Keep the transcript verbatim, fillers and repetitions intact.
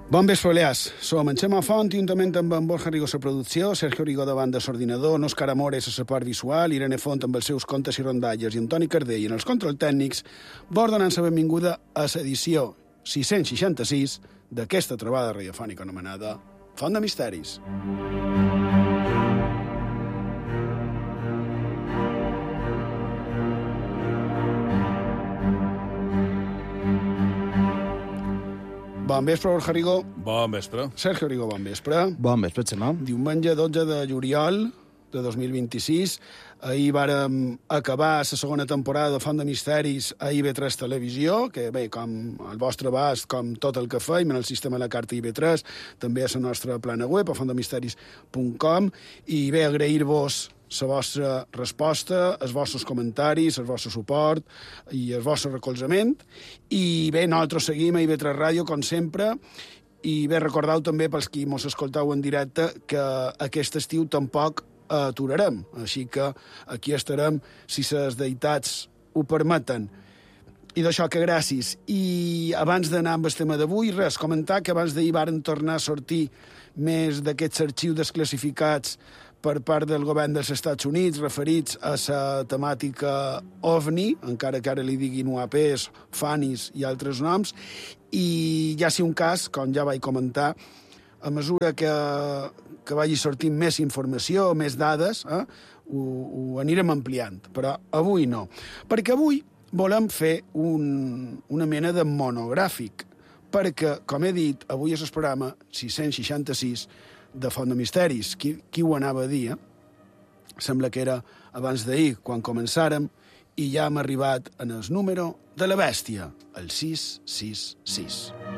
Bon vespre, Balears. Som en Xema Font, juntament amb en Borja Rigo a la producció, Sergio Rigo davant de l'ordinador, Òscar Amores a la part visual, Irene Font amb els seus contes i rondalles i Antoni Cardell en els control tècnics, vos donant la benvinguda a l'edició sis-cents seixanta-sis d'aquesta trobada radiofònica anomenada Font de Misteris. Bon vespre, Borja Rigo. Bon vespre. Sergio Rigo, bon vespre. Bon vespre, Xema. Diumenge dotze de juliol de dos mil vint-i-sis. Ahir vàrem acabar la segona temporada de Font de Misteris a I V tres Televisió, que bé, com el vostre abast, com tot el que feim en el sistema de la carta I V tres, també a la nostra plana web, a font de misteris punt com, i bé, agrair-vos la vostra resposta, els vostres comentaris, el vostre suport i el vostre recolzament. I bé, nosaltres seguim a I V tres Ràdio, com sempre, i bé, recordeu també pels qui mos escoltau en directe que aquest estiu tampoc aturarem, així que aquí estarem si les deïtats ho permeten. I d'això que gràcies. I abans d'anar amb el tema d'avui, res, comentar que abans d'ahir varen tornar a sortir més d'aquests arxius desclassificats per part del govern dels Estats Units referits a la temàtica OVNI, encara que ara li diguin U A Ps, FANIs i altres noms, i ja si un cas, com ja vaig comentar, a mesura que, que vagi sortint més informació, més dades, eh, ho, ho anirem ampliant, però avui no. Perquè avui volem fer un, una mena de monogràfic, perquè, com he dit, avui és el programa sis-cents seixanta-sis de Font de Misteris. Qui, qui ho anava a dir, eh? Sembla que era abans d'ahir, quan començàrem, i ja hem arribat en el número de la bèstia, el sis sis sis.